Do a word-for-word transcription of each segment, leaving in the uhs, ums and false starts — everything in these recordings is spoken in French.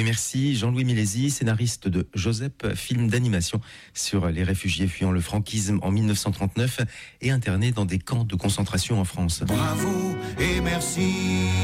Oui, merci. Jean-Louis Milesi, scénariste de Joseph, film d'animation sur les réfugiés fuyant le franquisme en mille neuf cent trente-neuf et internés dans des camps de concentration en France. Bravo et merci.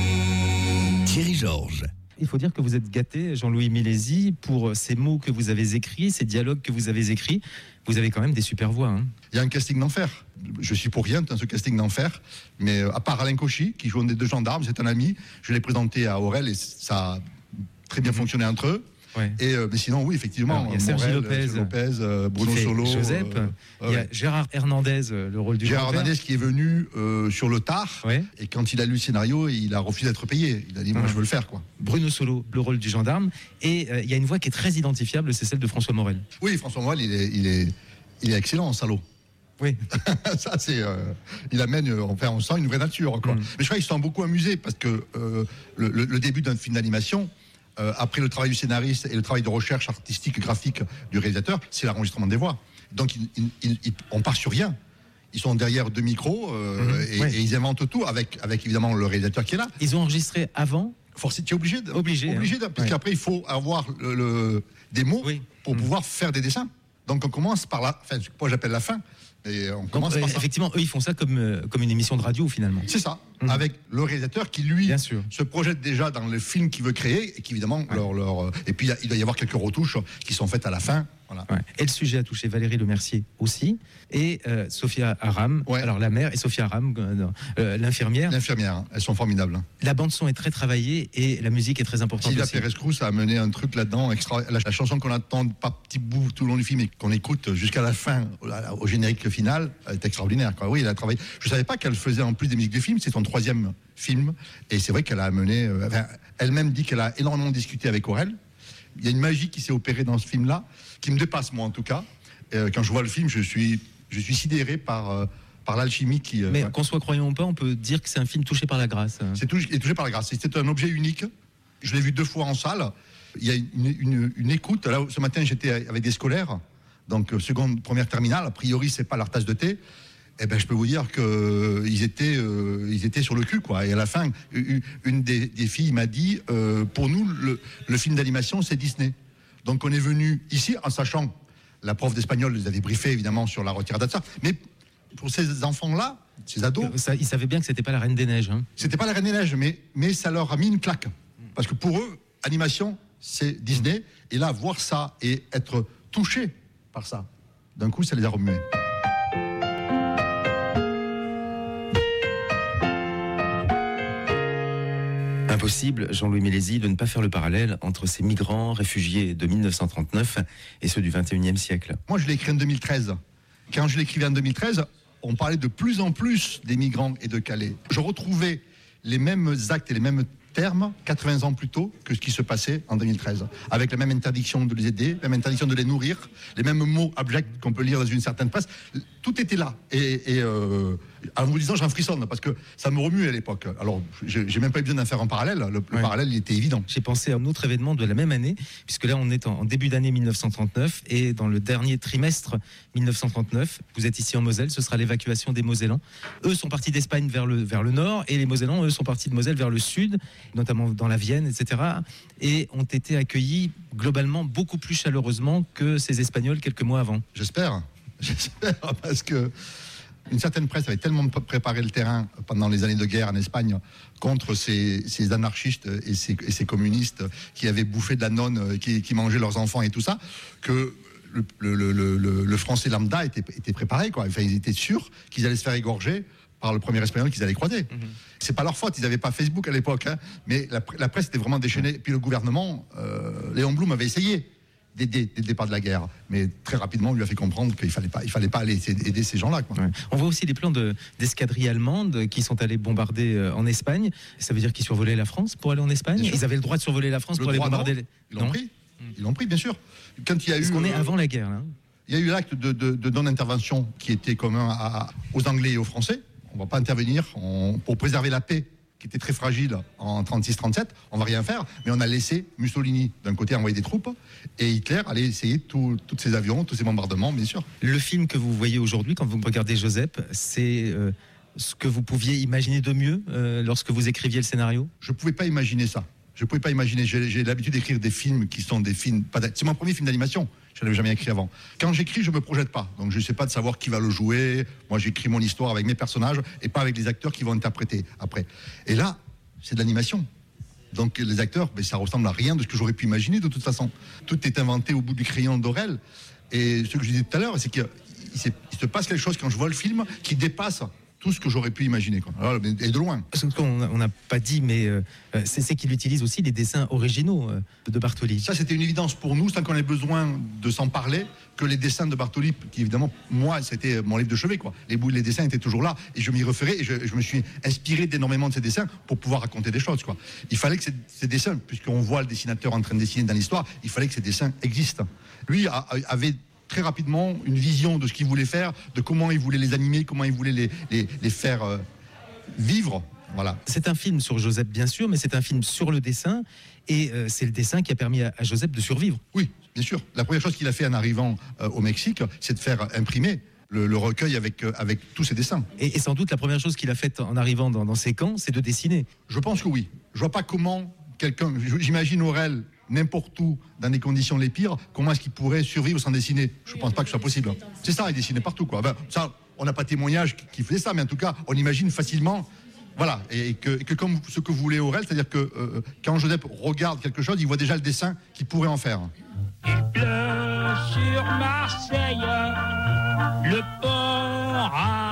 Thierry Georges. Il faut dire que vous êtes gâté, Jean-Louis Milesi, pour ces mots que vous avez écrits, ces dialogues que vous avez écrits. Vous avez quand même des super voix. Hein. Il y a un casting d'enfer. Je suis pour rien dans ce casting d'enfer. Mais à part Alain Cauchy, qui joue un des deux gendarmes, c'est un ami. Je l'ai présenté à Aurel et ça a très bien fonctionné entre eux. Ouais. Et euh, mais sinon, oui, effectivement, alors, il y a Sergi Lopez, Lopez euh, Bruno Solo, Joseph. Euh, il y a Gérard Hernandez, le rôle du Gérard Hernandez qui est venu euh, sur le tard. Ouais. Et quand il a lu le scénario, il a refusé d'être payé. Il a dit, moi, ah. je veux le faire, quoi. Bruno Solo, le rôle du gendarme. Et euh, il y a une voix qui est très identifiable, c'est celle de François Morel. Oui, François Morel, il est, il est, il est excellent, salaud. Oui. Ça, c'est, euh, il amène, enfin, on sent une vraie nature, quoi. Mm. Mais je crois qu'ils se sont beaucoup amusés parce que euh, le, le, le début d'un film d'animation. Euh, après le travail du scénariste et le travail de recherche artistique, graphique du réalisateur, c'est l'enregistrement des voix. Donc, il, il, il, on part sur rien. Ils sont derrière deux micros euh, mmh, et, ouais. et ils inventent tout avec, avec évidemment le réalisateur qui est là. Ils ont enregistré avant. Forcément, tu es obligé, de, obligé, obligé hein. de, parce ouais. qu'après il faut avoir le, le, des mots oui. pour mmh. pouvoir faire des dessins. Donc on commence par la, enfin, moi j'appelle la fin. Et on commence Donc, par euh, ça. Effectivement, eux ils font ça comme, euh, comme une émission de radio finalement. C'est ça, mmh. avec le réalisateur qui lui Bien sûr. se projette déjà dans le film qu'il veut créer et qui évidemment ouais. leur, leur et puis il doit y avoir quelques retouches qui sont faites à la fin. Voilà. Ouais. Et le sujet a touché Valérie Lemercier aussi et euh, Sophia Aram, ouais. alors la mère et Sophia Aram, euh, l'infirmière. L'infirmière, elles sont formidables. La bande son est très travaillée et la musique est très importante. Sylvia aussi. Pérez-Cruz a amené un truc là-dedans extra. La, la chanson qu'on attend par petits bouts tout le long du film et qu'on écoute jusqu'à la fin, au générique final, est extraordinaire. Quoi. Oui, elle a travaillé. Je savais pas qu'elle faisait en plus des musiques de film. C'est son troisième film et c'est vrai qu'elle a amené. Euh, enfin, elle-même dit qu'elle a énormément discuté avec Aurel. Il y a une magie qui s'est opérée dans ce film-là, qui me dépasse moi en tout cas. Euh, quand je vois le film, je suis, je suis sidéré par, euh, par l'alchimie qui. Euh, Mais ouais. qu'on soit croyant ou pas, on peut dire que c'est un film touché par la grâce. C'est touché, est touché par la grâce. C'est un objet unique. Je l'ai vu deux fois en salle. Il y a une, une, une écoute. Là, ce matin, j'étais avec des scolaires, donc seconde, première terminale. A priori, c'est pas leur tasse de thé. Eh ben, je peux vous dire que euh, ils étaient, euh, ils étaient sur le cul, quoi. Et à la fin, une des, des filles m'a dit, euh, pour nous, le, le film d'animation, c'est Disney. Donc, on est venu ici, en sachant, la prof d'espagnol les avait briefés évidemment sur la retirada de ça, mais pour ces enfants-là, ces ados, ça, ils savaient bien que c'était pas la Reine des Neiges. Hein. C'était pas la Reine des Neiges, mais mais ça leur a mis une claque, parce que pour eux, animation, c'est Disney. Et là, voir ça et être touché par ça, d'un coup, ça les a remués. Impossible, Jean-Louis Milesi, de ne pas faire le parallèle entre ces migrants réfugiés de mille neuf cent trente-neuf et ceux du vingt et unième siècle. Moi, je l'ai écrit en deux mille treize. Quand je l'écrivais en deux mille treize, on parlait de plus en plus des migrants et de Calais. Je retrouvais les mêmes actes et les mêmes termes quatre-vingts ans plus tôt que ce qui se passait en deux mille treize, avec la même interdiction de les aider, la même interdiction de les nourrir, les mêmes mots abjects qu'on peut lire dans une certaine presse. Tout était là. Et, et euh, en vous disant, j'en frissonne parce que ça me remue à l'époque. Alors, j'ai, j'ai même pas eu besoin d'en faire un parallèle. Le, le ouais. parallèle, il était évident. J'ai pensé à un autre événement de la même année, puisque là, on est en, en début d'année mille neuf cent trente-neuf et dans le dernier trimestre mille neuf cent trente-neuf, vous êtes ici en Moselle, ce sera l'évacuation des Mosellans. Eux sont partis d'Espagne vers le, vers le nord et les Mosellans, eux, sont partis de Moselle vers le sud, notamment dans la Vienne, et cetera, et ont été accueillis globalement beaucoup plus chaleureusement que ces Espagnols quelques mois avant. J'espère, j'espère, parce que une certaine presse avait tellement préparé le terrain pendant les années de guerre en Espagne contre ces, ces anarchistes et ces, et ces communistes qui avaient bouffé de la nonne, qui, qui mangeaient leurs enfants et tout ça, que le, le, le, le, le français lambda était, était préparé, quoi. Enfin, ils étaient sûrs qu'ils allaient se faire égorger par le premier espagnol qu'ils allaient croiser. Mmh. C'est pas leur faute, ils n'avaient pas Facebook à l'époque, hein, mais la, la presse était vraiment déchaînée. Puis le gouvernement, euh, Léon Blum avait essayé d'aider dès le départ de la guerre, mais très rapidement on lui a fait comprendre qu'il fallait pas, il fallait pas aller aider ces gens-là, quoi. Ouais. On voit aussi des plans de, d'escadrilles allemandes qui sont allées bombarder euh, en Espagne. Ça veut dire qu'ils survolaient la France pour aller en Espagne. Ils avaient le droit de survoler la France le pour aller bombarder. Les... Ils l'ont non pris. Ils l'ont pris, bien sûr. Quand il y a Parce eu, qu'on est euh... avant la guerre, là. Il y a eu l'acte de, de, de non-intervention qui était commun à, aux Anglais et aux Français. On ne va pas intervenir on, pour préserver la paix, qui était très fragile en trente-six trente-sept. On ne va rien faire, mais on a laissé Mussolini, d'un côté, envoyer des troupes, et Hitler allait essayer tous ces avions, tous ces bombardements, bien sûr. Le film que vous voyez aujourd'hui, quand vous regardez Joseph, c'est euh, ce que vous pouviez imaginer de mieux euh, lorsque vous écriviez le scénario ? Je ne pouvais pas imaginer ça. Je ne pouvais pas imaginer. J'ai, j'ai l'habitude d'écrire des films qui sont des films. Pas c'est mon premier film d'animation. Je n'avais jamais écrit avant. Quand j'écris, je ne me projette pas. Donc je ne sais pas de savoir qui va le jouer. Moi, j'écris mon histoire avec mes personnages et pas avec les acteurs qui vont interpréter après. Et là, c'est de l'animation. Donc les acteurs, ben, ça ressemble à rien de ce que j'aurais pu imaginer de toute façon. Tout est inventé au bout du crayon d'Aurel. Et ce que je disais tout à l'heure, c'est qu'il il se passe quelque chose quand je vois le film qui dépasse tout ce que j'aurais pu imaginer, quoi. Alors, et de loin. Ce qu'on n'a pas dit, mais euh, c'est, c'est qu'il utilise aussi les dessins originaux euh, de Bartoli. Ça, c'était une évidence pour nous, sans qu'on ait besoin de s'en parler, que les dessins de Bartoli, qui évidemment, moi, c'était mon livre de chevet, quoi. Les bouts, les dessins étaient toujours là, et je m'y référais, et je, je me suis inspiré d'énormément de ces dessins pour pouvoir raconter des choses, quoi. Il fallait que ces, ces dessins, puisqu'on voit le dessinateur en train de dessiner dans l'histoire, il fallait que ces dessins existent. Lui a, avait très rapidement une vision de ce qu'il voulait faire, de comment il voulait les animer, comment il voulait les, les, les faire euh, vivre. Voilà. C'est un film sur Joseph, bien sûr, mais c'est un film sur le dessin, et euh, c'est le dessin qui a permis à, à Joseph de survivre. Oui, bien sûr. La première chose qu'il a fait en arrivant euh, au Mexique, c'est de faire imprimer le, le recueil avec, euh, avec tous ses dessins. Et, et sans doute la première chose qu'il a faite en arrivant dans, dans ces camps, c'est de dessiner. Je pense que oui. Je vois pas comment quelqu'un... J'imagine Aurel n'importe où, dans des conditions les pires, comment est-ce qu'il pourrait survivre sans dessiner? Je ne pense pas que ce soit possible. C'est ça, il dessinait partout, quoi. Ben, ça, on n'a pas témoignage qui faisait ça, mais en tout cas, on imagine facilement, voilà, et que, et que comme ce que voulait Aurel, c'est-à-dire que euh, quand Joseph regarde quelque chose, il voit déjà le dessin qu'il pourrait en faire. Il pleut sur Marseille, le port a